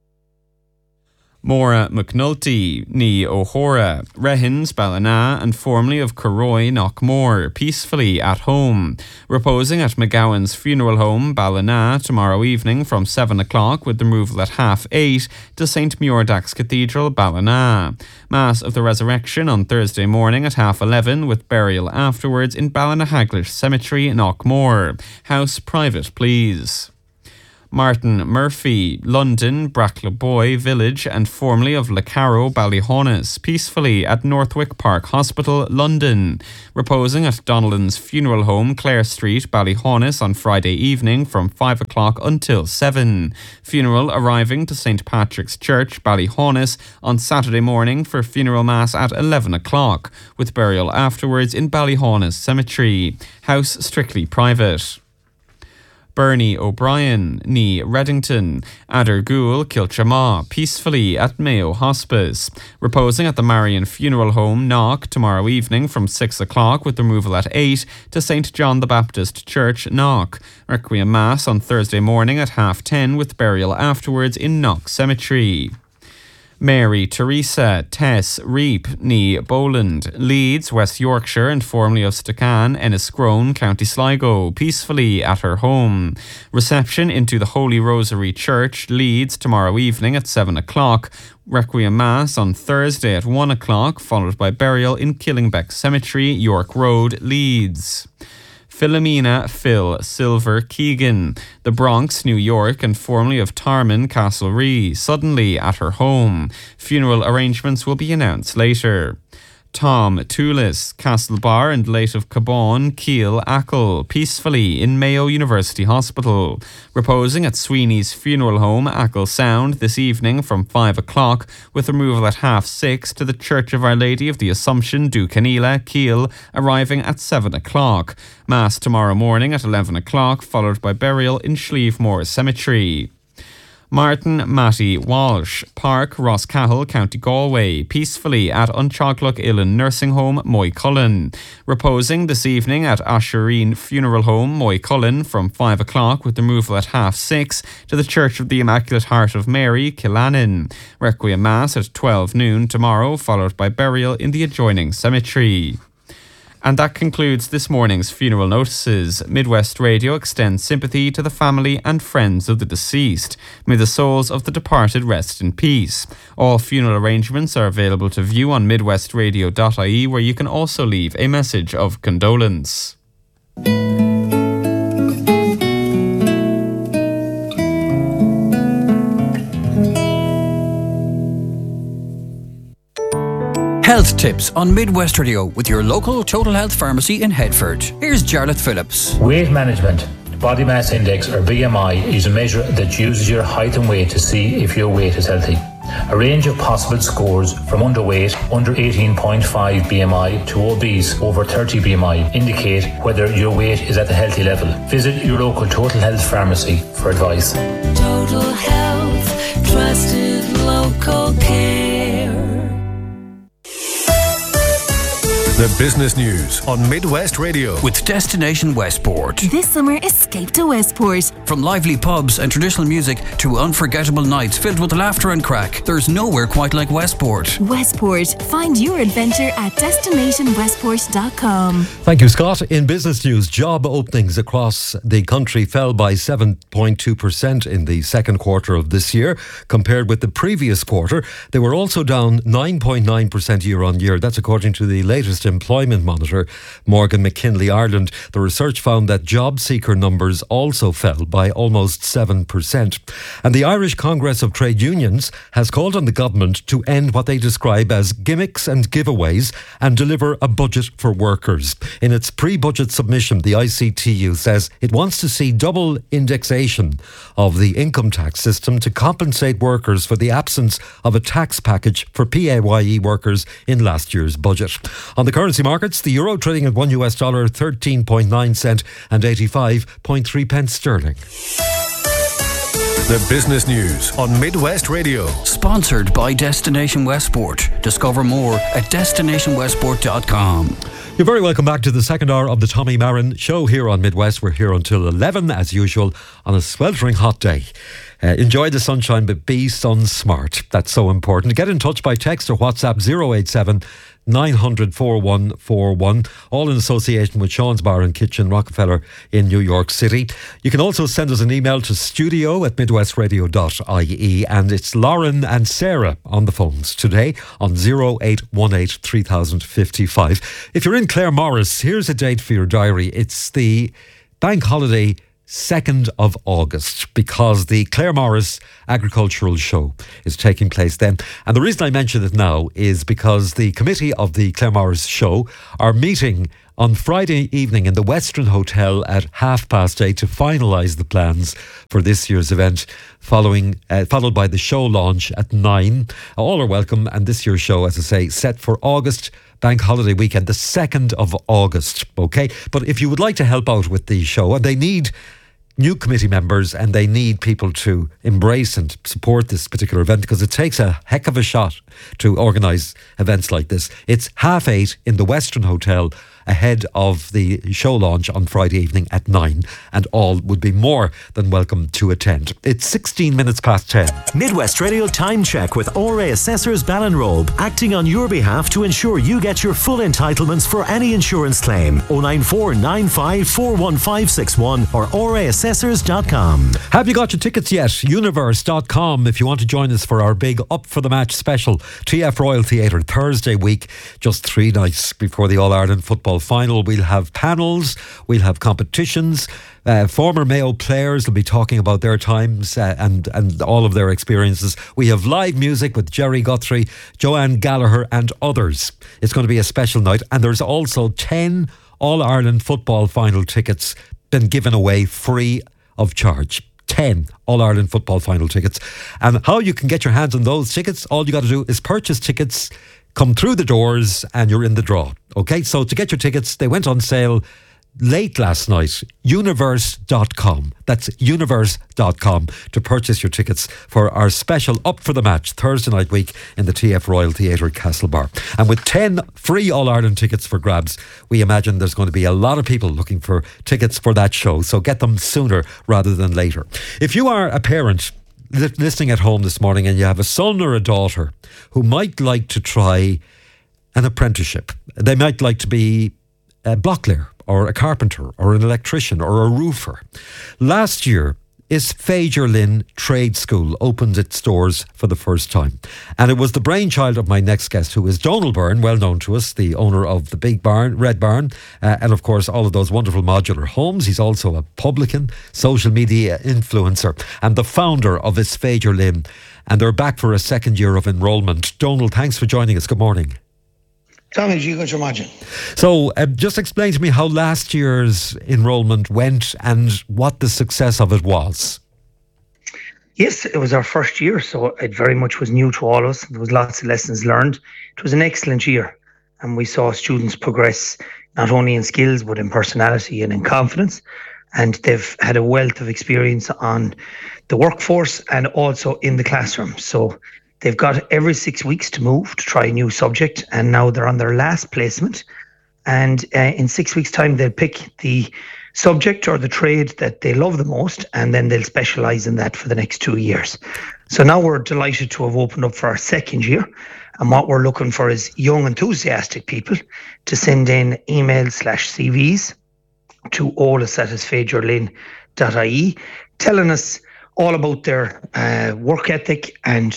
Maura McNulty, ní O'Hora, Rehins, Ballina, and formerly of Corroy, Knockmore, peacefully at home. Reposing at McGowan's Funeral Home, Ballina, tomorrow evening from seven o'clock, with the removal at half eight to Saint Muirdax Cathedral, Ballina. Mass of the Resurrection on Thursday morning at half eleven, with burial afterwards in Ballinahaglish Cemetery, Knockmore. House private, please. Martin Murphy, London, Bracklaboy Village, and formerly of Lecarrow, Ballyhonus, peacefully at Northwick Park Hospital, London. Reposing at Donnellan's Funeral Home, Clare Street, Ballyhonus, on Friday evening from five o'clock until seven. Funeral arriving to Saint Patrick's Church, Ballyhonus, on Saturday morning for funeral mass at eleven o'clock, with burial afterwards in Ballyhonus Cemetery. House strictly private. Bernie O'Brien, ní Reddington, Adergool, Kilchamaw, peacefully at Mayo Hospice. Reposing at the Marion Funeral Home, Knock, tomorrow evening from six o'clock, with removal at eight to Saint John the Baptist Church, Knock. Requiem Mass on Thursday morning at half ten, with burial afterwards in Knock Cemetery. Mary Teresa Tess Reap, ní Bowland, Leeds, West Yorkshire, and formerly of Stacan, Enniscrone, County Sligo, peacefully at her home. Reception into the Holy Rosary Church, Leeds, tomorrow evening at seven o'clock. Requiem Mass on Thursday at one o'clock, followed by burial in Killingbeck Cemetery, York Road, Leeds. Philomena Phil Silver Keegan, the Bronx, New York, and formerly of Tarman, Castlerea, suddenly at her home. Funeral arrangements will be announced later. Tom Toulis, Castlebar, and late of Cabon, Keele, Achill, peacefully in Mayo University Hospital. Reposing at Sweeney's Funeral Home, Achill Sound, this evening from five o'clock, with removal at half six to the Church of Our Lady of the Assumption, Ducanila, Keele, arriving at seven o'clock. Mass tomorrow morning at eleven o'clock, followed by burial in Schlievemore Cemetery. Martin Matty Walsh, Park, Roscahill, County Galway, peacefully at Unchoglock Illan Nursing Home, Moycullen. Reposing this evening at Ashereen Funeral Home, Moycullen, from five o'clock, with removal at half six to the Church of the Immaculate Heart of Mary, Killannin. Requiem Mass at twelve noon tomorrow, followed by burial in the adjoining cemetery. And that concludes this morning's funeral notices. Midwest Radio extends sympathy to the family and friends of the deceased. May the souls of the departed rest in peace. All funeral arrangements are available to view on midwest radio dot I E, where you can also leave a message of condolence. Health tips on Midwest Radio with your local Total Health Pharmacy in Headford. Here's Jarlath Phillips. Weight management. Body mass index, or B M I, is a measure that uses your height and weight to see if your weight is healthy. A range of possible scores from underweight, under eighteen point five B M I, to obese, over thirty B M I, indicate whether your weight is at the healthy level. Visit your local Total Health Pharmacy for advice. Total Health, trusted local care. The business news on Midwest Radio with Destination Westport. This summer, escape to Westport. From lively pubs and traditional music to unforgettable nights filled with laughter and crack, there's nowhere quite like Westport. Westport. Find your adventure at destination westport dot com. Thank you, Scott. In business news, job openings across the country fell by seven point two percent in the second quarter of this year compared with the previous quarter. They were also down nine point nine percent year on year. That's according to the latest Employment Monitor, Morgan McKinley Ireland, the research found that job seeker numbers also fell by almost seven percent. And the Irish Congress of Trade Unions has called on the government to end what they describe as gimmicks and giveaways and deliver a budget for workers. In its pre-budget submission, the I C T U says it wants to see double indexation of the income tax system to compensate workers for the absence of a tax package for P A Y E workers in last year's budget. On the currency markets, the euro trading at one U S dollar thirteen point nine cent and eighty-five point three pence sterling. The business news on Midwest Radio. Sponsored by Destination Westport. Discover more at destination westport dot com. You're very welcome back to the second hour of the Tommy Marin Show here on Midwest. We're here until eleven, as usual, on a sweltering hot day. Uh, enjoy the sunshine, but be sun smart. That's so important. Get in touch by text or WhatsApp zero eight seven nine hundred four one four one, all in association with Sean's Bar and Kitchen, Rockefeller in New York City. You can also send us an email to studio at midwest radio dot I E, and it's Lauren and Sarah on the phones today on zero eight one eight three thousand fifty-five. If you're in Claremorris, here's a date for your diary. It's the bank holiday second of August, because the Claremorris Agricultural Show is taking place then. And the reason I mention it now is because the committee of the Claremorris Show are meeting on Friday evening in the Western Hotel at half past eight to finalise the plans for this year's event, following uh, followed by the show launch at nine. All are welcome, and this year's show, as I say, set for August bank holiday weekend, the second of August, okay? But if you would like to help out with the show, and they need new committee members and they need people to embrace and support this particular event, because it takes a heck of a shot to organise events like this. It's half eight in the Western Hotel ahead of the show launch on Friday evening at nine, and all would be more than welcome to attend. It's sixteen minutes past ten. Midwest Radio Time Check with O R A Assessors Ballinrobe, acting on your behalf to ensure you get your full entitlements for any insurance claim. oh nine four nine five four one five six one or O R A assessors dot com. Have you got your tickets yet? universe dot com if you want to join us for our big Up for the Match special. T F Royal Theatre, Thursday week, just three nights before the All-Ireland football final. We'll have panels, we'll have competitions. Uh, former Mayo players will be talking about their times uh, and, and all of their experiences. We have live music with Jerry Guthrie, Joanne Gallagher and others. It's going to be a special night, and there's also ten All-Ireland football final tickets been given away free of charge. ten All-Ireland football final tickets. And how you can get your hands on those tickets, all you got to do is purchase tickets, come through the doors, and you're in the draw. Okay, so to get your tickets, they went on sale late last night. universe dot com. That's universe dot com to purchase your tickets for our special Up for the Match Thursday night week in the T F Royal Theatre, Castlebar. And with ten free All-Ireland tickets for grabs, we imagine there's going to be a lot of people looking for tickets for that show. So get them sooner rather than later. If you are a parent listening at home this morning and you have a son or a daughter who might like to try an apprenticeship, they might like to be a blocklayer or a carpenter or an electrician or a roofer. Last year, Isféidir Linn Trade School opened its doors for the first time. And it was the brainchild of my next guest, who is Donal Byrne, well known to us, the owner of the Big Barn, Red Barn, uh, and of course all of those wonderful modular homes. He's also a publican, social media influencer, and the founder of Isféidir Linn. And they're back for a second year of enrolment. Donal, thanks for joining us. Good morning. Tommy, you got your imagine. So uh, just explain to me how last year's enrolment went and what the success of it was. Yes, it was our first year, so it very much was new to all of us. There was lots of lessons learned. It was an excellent year, and we saw students progress not only in skills but in personality and in confidence. And they've had a wealth of experience on the workforce and also in the classroom. So they've got every six weeks to move to try a new subject, and now they're on their last placement. And uh, in six weeks' time, they'll pick the subject or the trade that they love the most, and then they'll specialise in that for the next two years. So now we're delighted to have opened up for our second year. And what we're looking for is young, enthusiastic people to send in emails slash C Vs to olas at isféidir linn dot I E, telling us all about their uh, work ethic and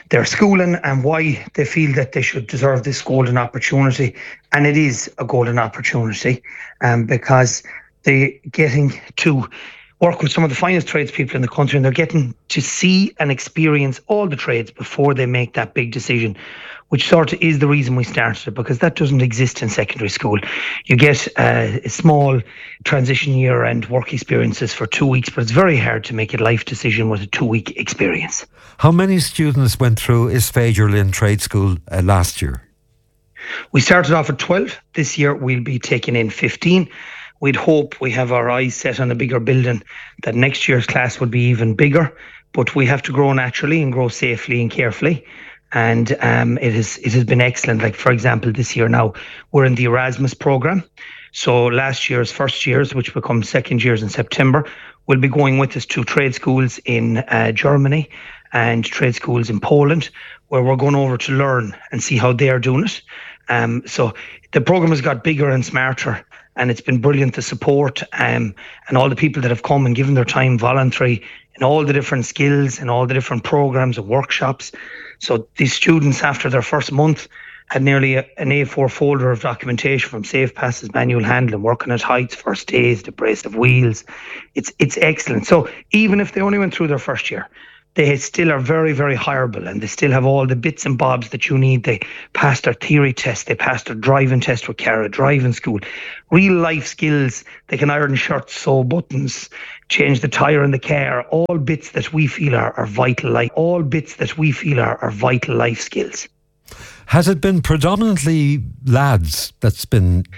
their schooling and why they feel that they should deserve this golden opportunity. And it is a golden opportunity um, because they're getting to work with some of the finest tradespeople in the country, and they're getting to see and experience all the trades before they make that big decision, which sort of is the reason we started it, because that doesn't exist in secondary school. You get uh, a small transition year and work experiences for two weeks, but it's very hard to make a life decision with a two-week experience. How many students went through Isféidir Linn Trade School uh, last year? We started off at twelve. This year we'll be taking in fifteen. We'd hope, we have our eyes set on a bigger building, that next year's class would be even bigger, but we have to grow naturally and grow safely and carefully. And um, it has it has been excellent. Like, for example, this year now, we're in the Erasmus programme. So last year's first years, which become second years in September, will be going with us to trade schools in uh, Germany and trade schools in Poland, where we're going over to learn and see how they're doing it. Um, so the programme has got bigger and smarter, and it's been brilliant, the support um, and all the people that have come and given their time voluntary in all the different skills and all the different programs and workshops. So these students, after their first month, had nearly a, an A four folder of documentation from safe passes, manual handling, working at heights, first aids, the brace of wheels. It's it's excellent. So even if they only went through their first year, they still are very, very hireable, and they still have all the bits and bobs that you need. They passed their theory test, they passed their driving test with Cara Driving School. Real life skills. They can iron shirts, sew buttons, change the tyre in the car. All bits that we feel are, are vital life. All bits that we feel are, are vital life skills. Has it been predominantly lads that's been